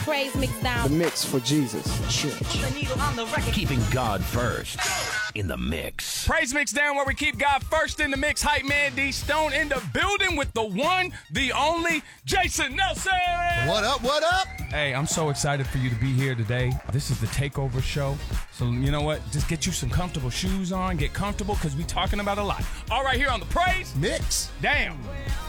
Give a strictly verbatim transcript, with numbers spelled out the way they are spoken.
Praise mix down. The mix for Jesus. Church. Keeping God first in the mix. Praise mix down where we keep God first in the mix. Hype man D Stone in the building with the one, the only, Jason Nelson. What up, what up? Hey, I'm so excited for you to be here today. This is the Takeover Show. So you know what? Just get you some comfortable shoes on. Get comfortable because we talking about a lot. All right, here on the Praise Mix. Damn.